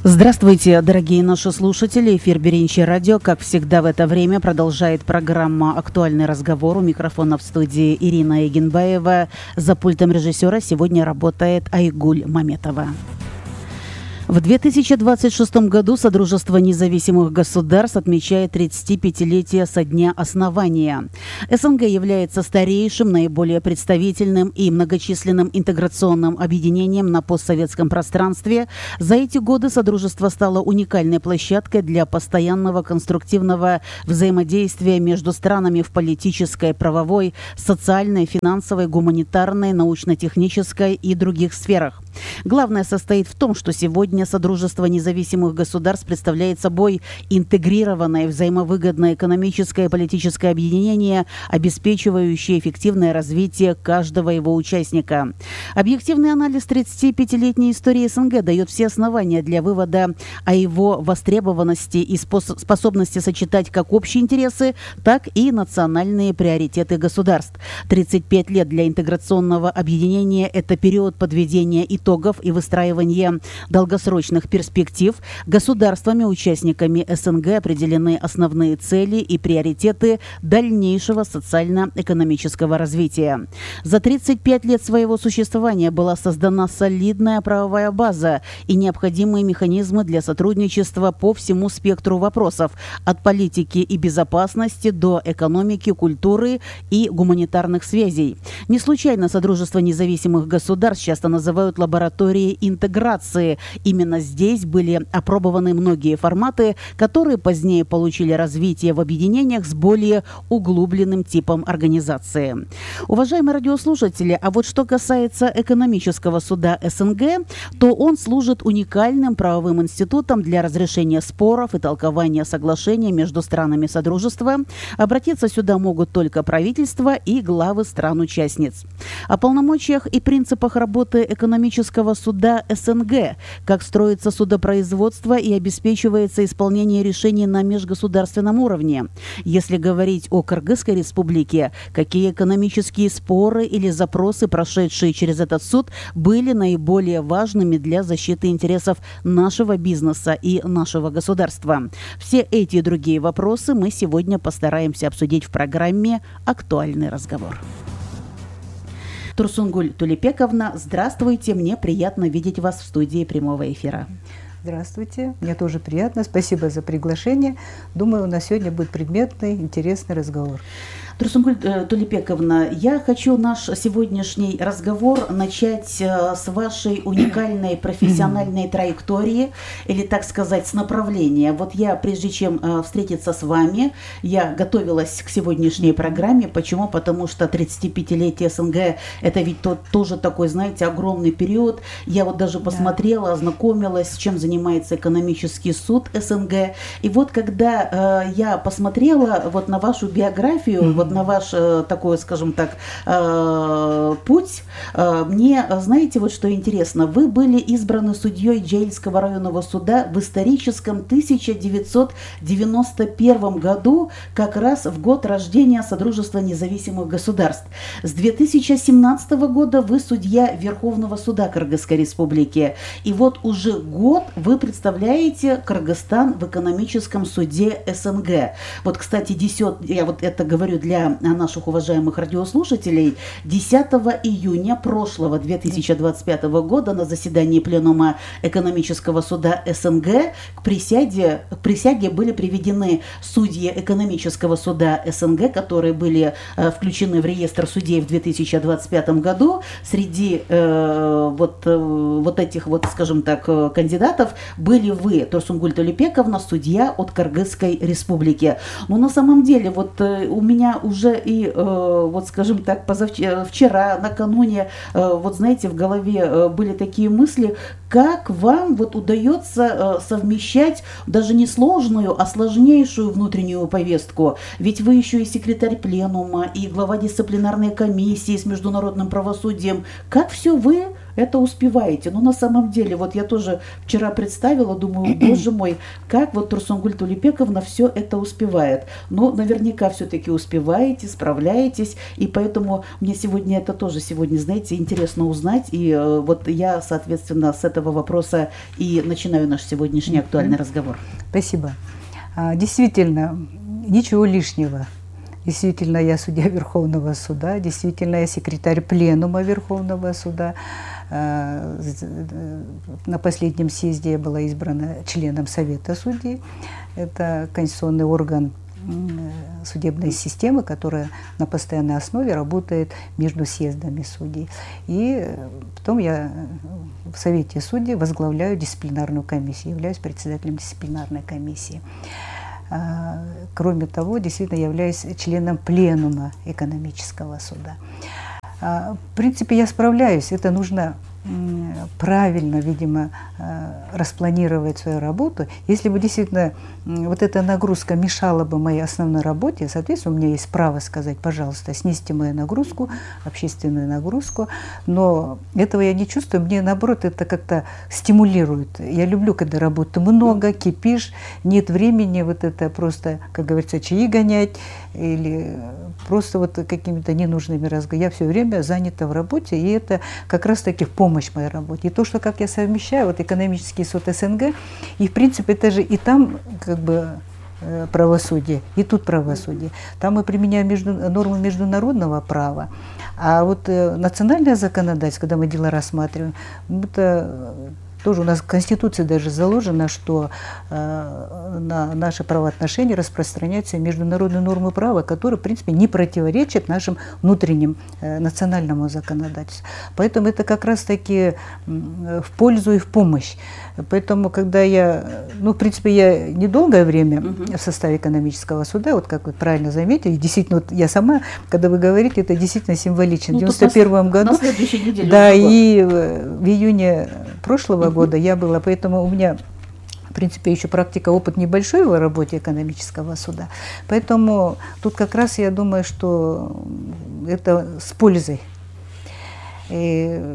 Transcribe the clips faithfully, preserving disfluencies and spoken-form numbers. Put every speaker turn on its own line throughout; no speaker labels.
Здравствуйте, дорогие наши слушатели. Эфир Беренчи радио, как всегда в это время, продолжает программа «Актуальный разговор». У микрофона в студии Ирина Егенбаева. За пультом режиссера сегодня работает Айгуль Маметова. В две тысячи двадцать шестом году Содружество независимых государств отмечает тридцатипятилетие со дня основания. СНГ является старейшим, наиболее представительным и многочисленным интеграционным объединением на постсоветском пространстве. За эти годы Содружество стало уникальной площадкой для постоянного конструктивного взаимодействия между странами в политической, правовой, социальной, финансовой, гуманитарной, научно-технической и других сферах. Главное состоит в том, что сегодня Содружество независимых государств представляет собой интегрированное, взаимовыгодное экономическое и политическое объединение, обеспечивающее эффективное развитие каждого его участника. Объективный анализ тридцатипятилетней истории СНГ дает все основания для вывода о его востребованности и способности сочетать как общие интересы, так и национальные приоритеты государств. тридцать пять лет для интеграционного объединения – это период подведения итогов и выстраивания долгосрочных перспектив. Государствами-участниками СНГ определены основные цели и приоритеты дальнейшего социально-экономического развития. За тридцать пять лет своего существования была создана солидная правовая база и необходимые механизмы для сотрудничества по всему спектру вопросов, от политики и безопасности до экономики, культуры и гуманитарных связей. Не случайно Содружество независимых государств часто называют лабораторией интеграции. Именно здесь были опробованы многие форматы, которые позднее получили развитие в объединениях с более углубленным типом организации. Уважаемые радиослушатели, а вот что касается экономического суда СНГ, то он служит уникальным правовым институтом для разрешения споров и толкования соглашений между странами Содружества. Обратиться сюда могут только правительства и главы стран-участниц. О полномочиях и принципах работы экономического суда СНГ, как строится судопроизводство и обеспечивается исполнение решений на межгосударственном уровне. Если говорить о Кыргызской республике, какие экономические споры или запросы, прошедшие через этот суд, были наиболее важными для защиты интересов нашего бизнеса и нашего государства. Все эти и другие вопросы мы сегодня постараемся обсудить в программе «Актуальный разговор». Турсунгуль Тулепековна, здравствуйте, мне приятно видеть вас в студии прямого эфира.
Здравствуйте, мне тоже приятно, спасибо за приглашение. Думаю, у нас сегодня будет предметный, интересный разговор.
Турсунгуль Тулепековна, я хочу наш сегодняшний разговор начать с вашей уникальной профессиональной траектории, или, так сказать, с направления. Вот я, прежде чем встретиться с вами, я готовилась к сегодняшней программе. Почему? Потому что тридцатипятилетие СНГ – это ведь тот, тоже такой, знаете, огромный период. Я вот даже посмотрела, да. ознакомилась, с чем занимается экономический суд СНГ. И вот когда э, я посмотрела вот на вашу биографию, mm-hmm. вот на ваш э, такой, скажем так, э, путь, э, мне, знаете, вот что интересно, вы были избраны судьей Джейльского районного суда в историческом тысяча девятьсот девяносто первом году, как раз в год рождения Содружества независимых государств. С две тысячи семнадцатого года вы судья Верховного суда Кыргызской республики. И вот уже год вы представляете Кыргызстан в экономическом суде СНГ. Вот, кстати, десятого, я вот это говорю для наших уважаемых радиослушателей, десятого июня прошлого две тысячи двадцать пятого года на заседании Пленума экономического суда СНГ к присяге, к присяге были приведены судьи экономического суда СНГ, которые были э, включены в реестр судей в две тысячи двадцать пятом году. Среди э, вот, э, вот этих вот, скажем так, кандидатов были вы, Турсунгуль Тулепековна, судья от Кыргызской республики. Но на самом деле вот э, у меня уже и, э, вот скажем так, позавчера, вчера, накануне, э, вот знаете, в голове э, были такие мысли, как вам вот удается э, совмещать даже не сложную, а сложнейшую внутреннюю повестку. Ведь вы еще и секретарь пленума, и глава дисциплинарной комиссии с международным правосудием. Как все вы это успеваете. Но на самом деле, вот я тоже вчера представила, думаю, боже мой, как вот Турсунгуль Тулепековна все это успевает. Но наверняка все-таки успеваете, справляетесь, и поэтому мне сегодня это тоже сегодня, знаете, интересно узнать. И э, вот я, соответственно, с этого вопроса и начинаю наш сегодняшний актуальный разговор.
Спасибо. А, действительно, ничего лишнего. Действительно, я судья Верховного суда, действительно, я секретарь Пленума Верховного суда. На последнем съезде я была избрана членом Совета судей. Это конституционный орган судебной системы, которая на постоянной основе работает между съездами судей. И потом я в Совете судей возглавляю дисциплинарную комиссию, являюсь председателем дисциплинарной комиссии. Кроме того, действительно являюсь членом Пленума экономического суда. В принципе, я справляюсь. Это нужно правильно, видимо, распланировать свою работу. Если бы действительно вот эта нагрузка мешала бы моей основной работе, соответственно, у меня есть право сказать, пожалуйста, снизьте мою нагрузку, общественную нагрузку, но этого я не чувствую, мне наоборот это как-то стимулирует. Я люблю, когда работы много, кипишь, нет времени вот это просто, как говорится, чаи гонять или просто вот какими-то ненужными разговорами. Я все время занята в работе, и это как раз-таки в помощь моей работе. И то, что как я совмещаю, вот экономический суд СНГ, и в принципе это же и там как бы правосудие, и тут правосудие. Там мы применяем между, нормы международного права, а вот э, национальное законодательство, когда мы дела рассматриваем, это тоже у нас в Конституции даже заложено, что э, на наши правоотношения распространяются международные нормы права, которые, в принципе, не противоречат нашим внутренним э, национальному законодательству. Поэтому это как раз-таки э, в пользу и в помощь. Поэтому, когда я, ну, в принципе, я недолгое время uh-huh. в составе экономического суда, вот как вы правильно заметили, действительно, вот я сама, когда вы говорите, это действительно символично. Ну, в девяносто первом году,
на следующей неделе
да, и в июне прошлого uh-huh. года я была, поэтому у меня, в принципе, еще практика, опыт небольшой в работе экономического суда. Поэтому тут как раз я думаю, что это с пользой. И,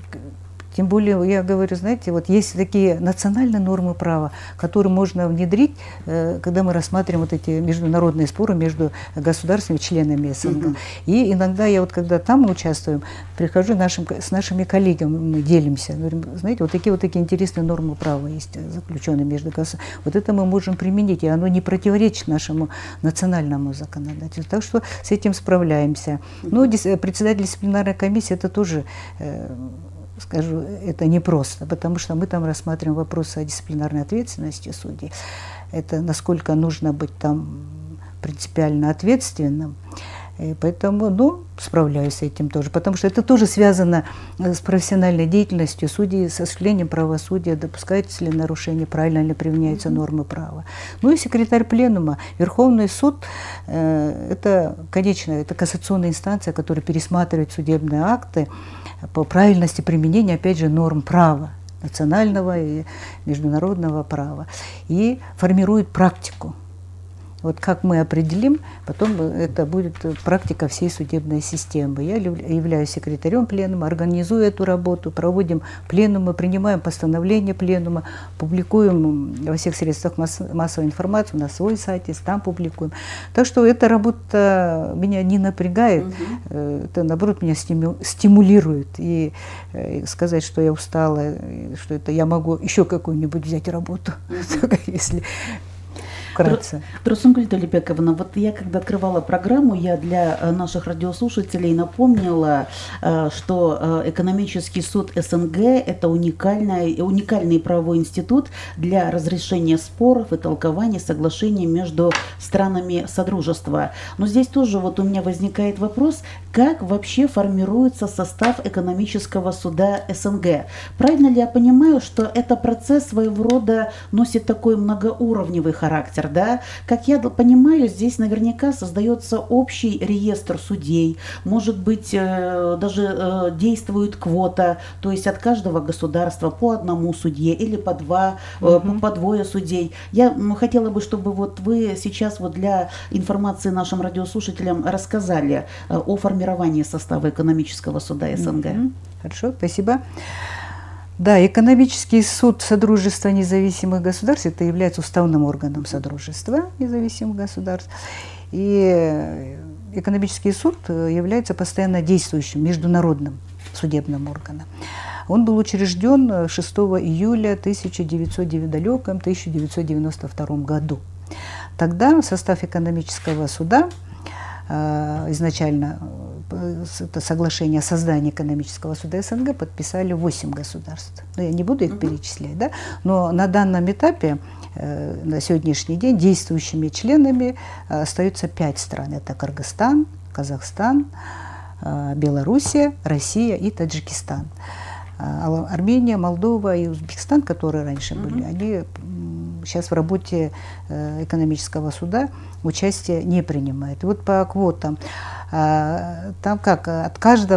тем более, я говорю, знаете, вот есть такие национальные нормы права, которые можно внедрить, когда мы рассматриваем вот эти международные споры между государствами, членами СНГ. Mm-hmm. И иногда я вот, когда там мы участвуем, прихожу нашим, с нашими коллегами, мы делимся. Говорим, знаете, вот такие вот такие интересные нормы права есть, заключенные между государствами. Вот это мы можем применить, и оно не противоречит нашему национальному законодательству. Так что с этим справляемся. Mm-hmm. Ну, председатель дисциплинарной комиссии, это тоже... Скажу, это непросто, потому что мы там рассматриваем вопросы о дисциплинарной ответственности судей. Это насколько нужно быть там принципиально ответственным. И поэтому, ну, справляюсь с этим тоже, потому что это тоже связано с профессиональной деятельностью судей, с осуществлением правосудия, допускаются ли нарушения, правильно ли применяются mm-hmm. нормы права. Ну и секретарь Пленума. Верховный суд э, – это, конечно, это кассационная инстанция, которая пересматривает судебные акты по правильности применения, опять же, норм права, национального и международного права, и формирует практику. Вот как мы определим, потом это будет практика всей судебной системы. Я являюсь секретарем пленума, организую эту работу, проводим пленумы, принимаем постановления пленума, публикуем во всех средствах массовой информации, на свой сайт, там публикуем. Так что эта работа меня не напрягает, угу. это, наоборот, меня стимулирует. И сказать, что я устала, что это я могу еще какую-нибудь взять работу, угу. если... Вкратце.
Турсунгуль Тулепековна, вот я когда открывала программу, я для наших радиослушателей напомнила, что экономический суд СНГ – это уникальный, уникальный правовой институт для разрешения споров и толкования соглашений между странами Содружества. Но здесь тоже вот у меня возникает вопрос, как вообще формируется состав экономического суда СНГ? Правильно ли я понимаю, что это процесс своего рода носит такой многоуровневый характер? реестр, да? Как я понимаю, здесь наверняка создается общий реестр судей, может быть, даже действует квота, то есть от каждого государства по одному судье или по два, mm-hmm. по двое судей. Я хотела бы, чтобы вот вы сейчас вот для информации нашим радиослушателям рассказали о формировании состава экономического суда СНГ.
Mm-hmm. Хорошо, спасибо. Да, экономический суд Содружества независимых государств это является уставным органом Содружества независимых государств. И экономический суд является постоянно действующим международным судебным органом. Он был учрежден шестого июля тысяча девятьсот девяносто второго году. Тогда в состав экономического суда изначально это соглашение о создании экономического суда СНГ подписали восемь государств. Ну, я не буду их перечислять, да? Но на данном этапе, на сегодняшний день, действующими членами остаются пять стран. Это Кыргызстан, Казахстан, Белоруссия, Россия и Таджикистан. Армения, Молдова и Узбекистан, которые раньше mm-hmm. были, они сейчас в работе экономического суда участие не принимают. И вот по квотам, там как, от каждого